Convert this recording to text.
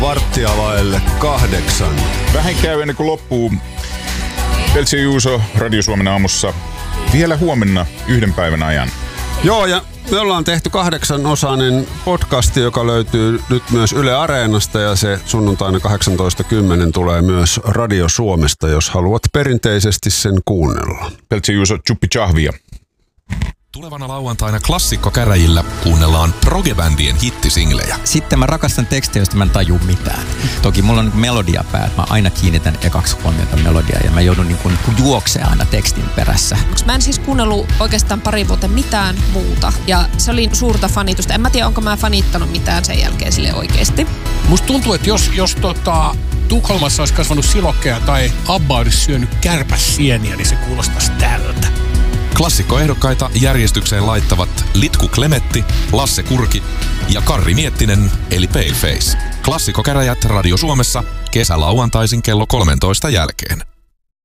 7:45. Vähän käy ennen kuin loppuu. Peltsi ja Juuso Radio Suomen aamussa vielä huomenna 1 päivän ajan. Joo, ja me ollaan tehty 8-osainen podcasti, joka löytyy nyt myös Yle Areenasta, ja se sunnuntaina 18.10 tulee myös Radio Suomesta, jos haluat perinteisesti sen kuunnella. Peltsi ja Juuso, chuppi chahvia. Tulevana lauantaina Klassikko-käräjillä kuunnellaan progebändien hittisinglejä. Sitten mä rakastan tekstejä, joista mä en taju mitään. Toki mulla on melodia päät. Mä aina kiinnitän ekaksi huomiota melodiaa ja mä joudun niin kuin juoksemaan aina tekstin perässä. Mä en siis kuunnellut oikeastaan pari vuotta mitään muuta. Ja se oli suurta fanitusta. En mä tiedä, onko mä fanittanut mitään sen jälkeen sille oikeesti. Musta tuntuu, että jos Tukholmassa olisi kasvanut silokkeja tai Abba olisi syönyt kärpäsieniä, niin se kuulostaisi tältä. Klassikkoehdokkaita järjestykseen laittavat Litku Klemetti, Lasse Kurki ja Karri Miettinen eli Paleface. Klassikkokäräjät Radio Suomessa kesälauantaisin kello 13 jälkeen.